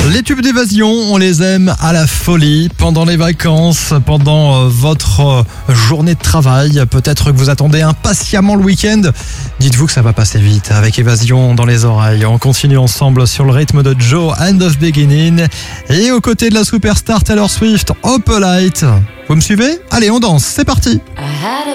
Les tubes d'évasion, on les aime à la folie pendant les vacances, pendant votre journée de travail. Peut-être que vous attendez impatiemment le week-end. Dites-vous que ça va passer vite avec Évasion dans les oreilles. On continue ensemble sur le rythme de Joe, End of Beginning. Et aux côtés de la superstar Taylor Swift, Opalite. Vous me suivez ? Allez, on danse, c'est parti. I had a